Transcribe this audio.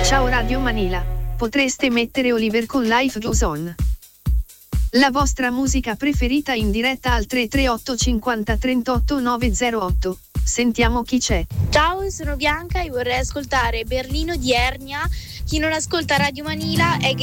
Ciao Radio Manila, potreste mettere Oliver con Life Goes On. La vostra musica preferita in diretta al 338 50 38 908. Sentiamo chi c'è. Ciao, sono Bianca e vorrei ascoltare Berlino di Ernia. Chi non ascolta Radio Manila è